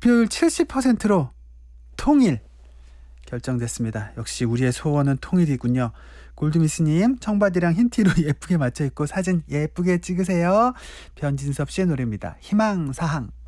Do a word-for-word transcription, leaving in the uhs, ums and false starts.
득표율 칠십 퍼센트로 통일 결정됐습니다. 역시 우리의 소원은 통일이군요. 골드미스님, 청바지랑 흰티로 예쁘게 맞춰입고 사진 예쁘게 찍으세요. 변진섭 씨의 노래입니다. 희망사항.